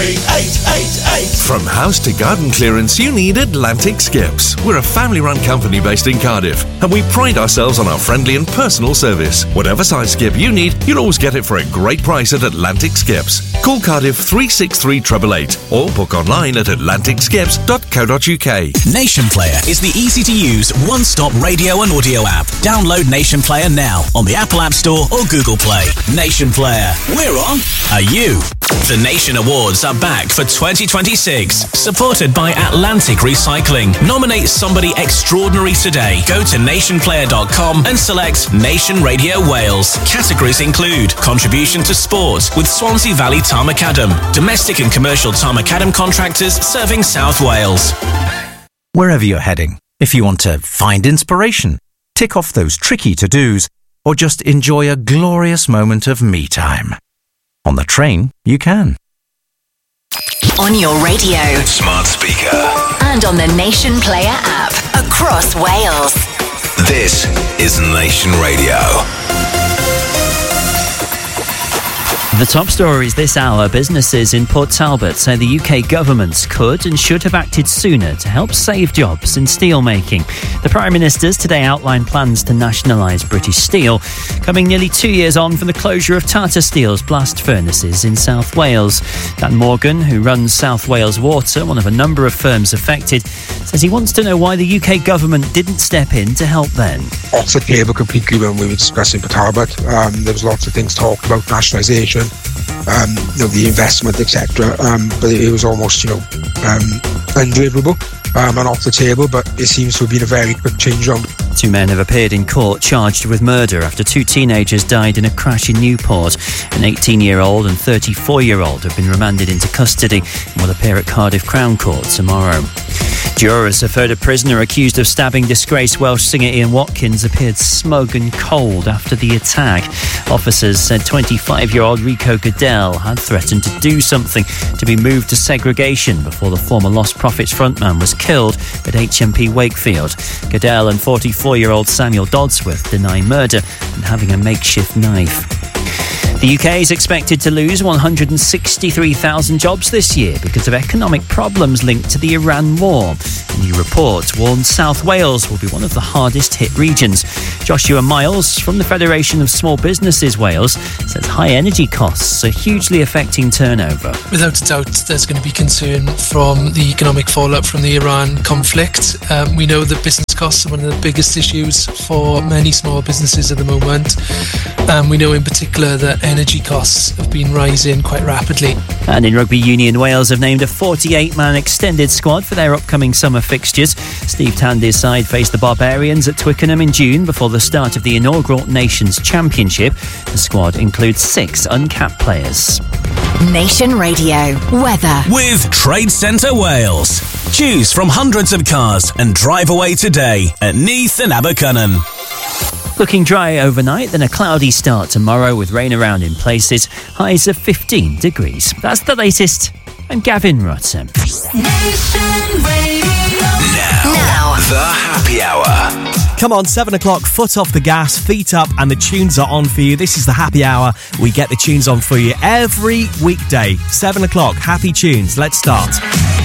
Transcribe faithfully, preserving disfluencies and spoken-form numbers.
eight eight eight. From house to garden clearance, you need Atlantic Skips. We're a family-run company based in Cardiff, and we pride ourselves on our friendly and personal service. Whatever size skip you need, you'll always get it for a great price at Atlantic Skips. Call Cardiff three six three eight eight eight or book online at atlantic skips dot co dot uk. Nation Player is the easy-to-use one-stop radio and audio app. Download Nation Player now on the Apple App Store or Google Play. Nation Player. We're on. Are you? The Nation Awards are back for twenty twenty-six, supported by Atlantic Recycling. Nominate somebody extraordinary today. Go to nation player dot com and select Nation Radio Wales. Categories include contribution to sport with Swansea Valley Tarmacadam, domestic and commercial Tarmacadam contractors serving South Wales. Wherever you're heading, if you want to find inspiration, tick off those tricky to-dos, or just enjoy a glorious moment of me time, on the train, you can. On your radio, smart speaker, and on the Nation Player app across Wales. This is Nation Radio. The top stories this hour. Businesses in Port Talbot say the U K government could and should have acted sooner to help save jobs in steel making. The Prime Minister's today outlined plans to nationalise British Steel, coming nearly two years on from the closure of Tata Steel's blast furnaces in South Wales. Dan Morgan, who runs South Wales Water, one of a number of firms affected, says he wants to know why the U K government didn't step in to help then. Off the table completely when we were discussing Port Talbot. Um, there was lots of things talked about nationalisation, um, you know, the investment, et cetera. Um, but it was almost, you know, um, undeliverable um, and off the table. But it seems to have been a very quick change round. Two men have appeared in court charged with murder after two teenagers died in a crash in Newport. An eighteen-year-old and thirty-four-year-old have been remanded into custody and will appear at Cardiff Crown Court tomorrow. Jurors have heard a prisoner accused of stabbing disgraced Welsh singer Ian Watkins appeared smug and cold after the attack. Officers said twenty-five-year-old Rico Goodell had threatened to do something to be moved to segregation before the former Lost Prophets frontman was killed at H M P Wakefield. Goodell and forty-four-year-old Samuel Dodsworth deny murder and having a makeshift knife. The U K is expected to lose one hundred sixty-three thousand jobs this year because of economic problems linked to the Iran war. A new report warns South Wales will be one of the hardest hit regions. Joshua Miles from the Federation of Small Businesses Wales says high energy costs are hugely affecting turnover. Without a doubt, there's going to be concern from the economic fallout from the Iran conflict. Um, we know that business costs are one of the biggest issues for many small businesses at the moment. Um, we know in particular that energy costs have been rising quite rapidly. And in rugby union, Wales have named a forty-eight man extended squad for their upcoming summer fixtures. Steve Tandy's side face the Barbarians at Twickenham in June before the start of the inaugural Nations Championship. The squad includes six uncapped players. Nation Radio weather with Trade Centre Wales. Choose from hundreds of cars and drive away today at Neath and Abercynon. Looking dry overnight, then a cloudy start tomorrow with rain around in places, highs of fifteen degrees. That's the latest. I'm Gavin Rutter. Now, now, the happy hour. Come on, seven o'clock, foot off the gas, feet up, and the tunes are on for you. This is the happy hour. We get the tunes on for you every weekday. seven o'clock, happy tunes. Let's start.